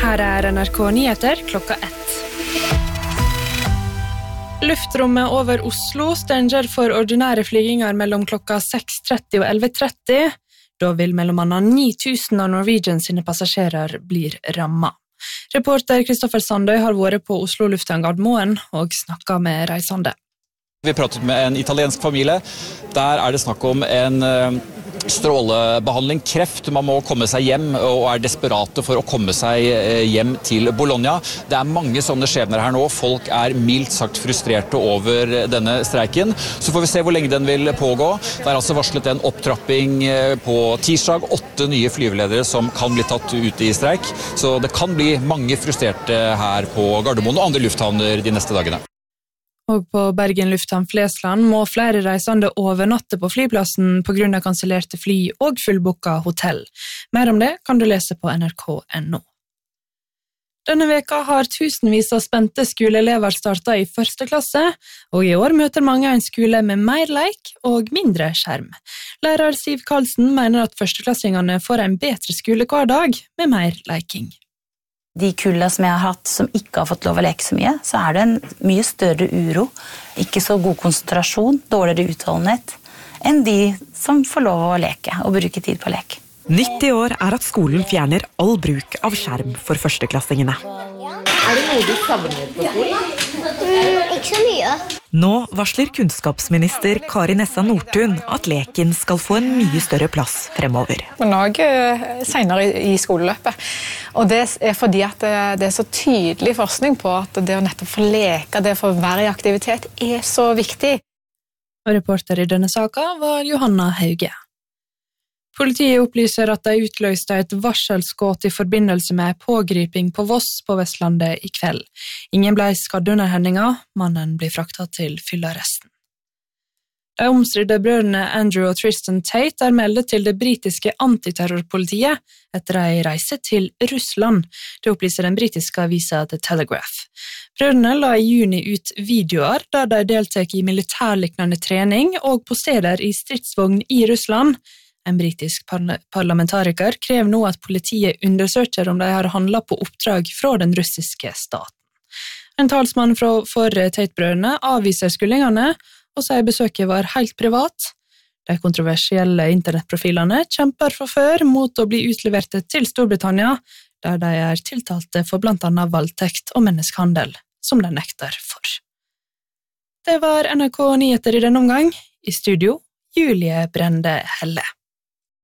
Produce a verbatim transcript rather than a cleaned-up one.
Her er N R K Nyheter klokka ett. Luftrommet over Oslo stenger for ordinære flyginger mellom klokka seks tretti og elleve tretti. Da vil mellom annet ni tusen av Norwegian sine passasjerer blir rammet. Reporter Kristoffer Sandøy har vært på Oslo lufthavn Gardermoen og snakket med reisende. Vi pratet med en italiensk familie. Der er det snakk om en strålebehandling, kreft. Man må komme seg hjem og er desperate for å komme seg hjem til Bologna. Det er mange sånne skjebner her nå. Folk er mildt sagt frustrerte over denne streiken. Så får vi se hvor lenge den vil pågå. Det er altså varslet en opptrapping på tirsdag. Åtte nye flyveledere som kan bli tatt ut i streik. Så det kan bli mange frustrerte her på Gardermoen og andre lufthavner de neste dagene. Og på Bergen lufthavn Flesland må flere reisende overnatte på flyplassen på grunn av kansellerte fly og fullbooket hotell. Mer om det kan du lese på N R K punktum N O. Denne veka har tusenvis av spente skoleelever startet i første klasse, og i år møter mange en skole med mer leik og mindre skjerm. Lærer Siv Karlsen mener at førsteklassingene får en bedre skole hver dag med mer leiking. De kullene som jeg har hatt som ikke har fått lov å leke så mye, så er det en mye større uro, ikke så god konsentrasjon, dårligere utholdenhet, enn de som får lov å leke og bruke tid på lek. nitti år er at skolen fjerner all bruk av skjerm for førsteklassingene. Er det noe du savner på skolen? Mm, ikke så mye. Nå varsler kunnskapsminister Kari Nessa Nordtun at leken skal få en mye større plass fremover. Men også senere i skoleløpet. Og det er fordi at det er så tydelig forskning på at det å nettopp få leke, det å få være i aktivitet, er så viktig. Og reporter i denne saken var Johanna Hauge. Politiet opplyser at de utløste et varselskudd i forbindelse med pågriping på Voss på Vestlandet i kveld. Ingen ble skadd under hendinga, mannen blir fraktet til fyllearresten. De omstridte brødrene Andrew og Tristan Tate er meldet til det britiske antiterrorpolitiet etter en reise til Russland. Det opplyser den britiske avisa The Telegraph. Brødrene la i juni ut videoer der de deltek i militærliknende trening og poserer i stridsvogn i Russland. En britisk par- parlamentariker krever nå at politiet undersøker om de har handlet på oppdrag fra den russiske staten. En talsmann for Tate-brødrene avviser skuldingene og sier besøket var helt privat. De kontroversielle internettprofilene kjemper fra før mot å bli utleverte til Storbritannia, der de er tiltalte for blant annet voldtekt og menneskehandel, som de nekter for. Det var N R K Nyheter i denne omgang. I studio, Julie Brende Helle.